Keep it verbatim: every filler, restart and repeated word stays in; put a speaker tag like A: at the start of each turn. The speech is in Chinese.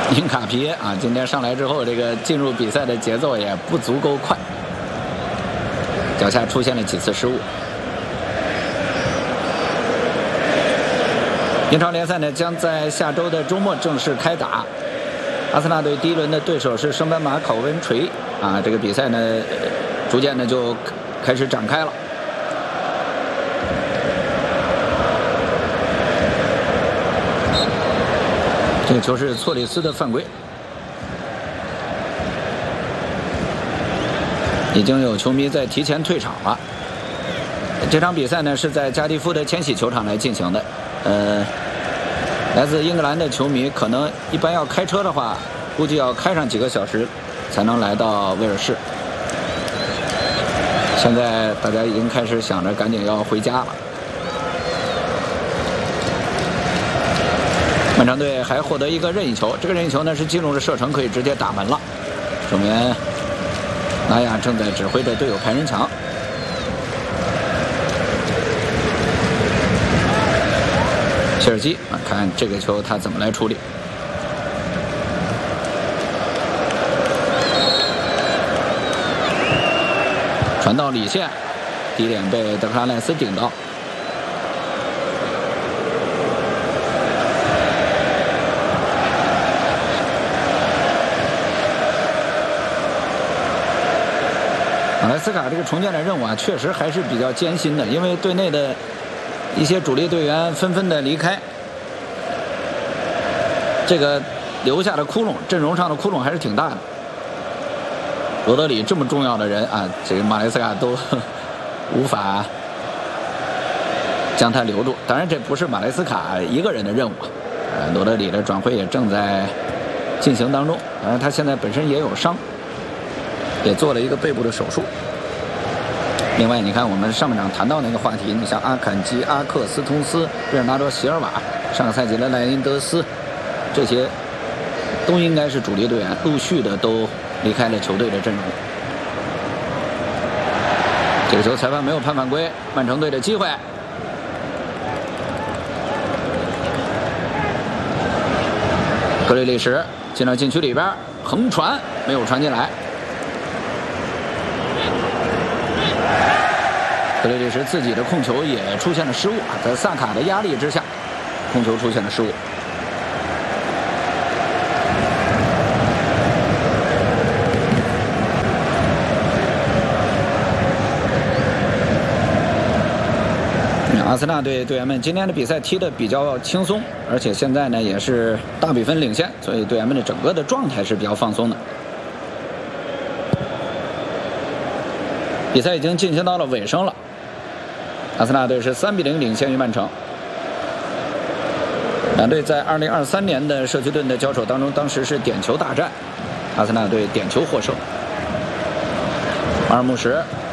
A: 因卡皮啊，今天上来之后，这个进入比赛的节奏也不足够快，脚下出现了几次失误。英超联赛呢将在下周的周末正式开打。阿森纳队第一轮的对手是圣班马考温锤啊，这个比赛呢逐渐的就开始展开了。这个球是错里斯的犯规，已经有球迷在提前退场了。这场比赛呢是在加迪夫的千禧球场来进行的，呃，来自英格兰的球迷可能一般要开车的话，估计要开上几个小时才能来到威尔士。现在大家已经开始想着赶紧要回家了。曼城队还获得一个任意球，这个任意球呢是进入了射程，可以直接打门了，说明纳亚正在指挥着队友排人墙。切尔西啊，看这个球他怎么来处理。传到里线，低点被德克拉赖斯顶到。马莱斯卡这个重建的任务啊，确实还是比较艰辛的，因为队内的一些主力队员纷纷的离开，这个留下的窟窿，阵容上的窟窿还是挺大的。罗德里这么重要的人啊，这个马莱斯卡都无法将他留住。当然，这不是马莱斯卡一个人的任务啊，呃，罗德里的转会也正在进行当中。当然，他现在本身也有伤。也做了一个背部的手术。另外，你看我们上半场谈到那个话题，你像阿坎吉、阿克斯通斯、贝尔纳多·席尔瓦，上个赛季的莱因德斯，这些都应该是主力队员，陆续的都离开了球队的阵容。这个球裁判没有判犯规，曼城队的机会。格雷利什进到禁区里边，横传没有传进来。格雷利什自己的控球也出现了失误，在萨卡的压力之下，控球出现了失误。阿森纳队队员们今天的比赛踢得比较轻松，而且现在呢也是大比分领先，所以队员们的整个的状态是比较放松的。比赛已经进行到了尾声了，阿森纳队是三比零领先于曼城。两队在二零二三年的社区盾的交手当中，当时是点球大战，阿森纳队点球获胜。马尔穆什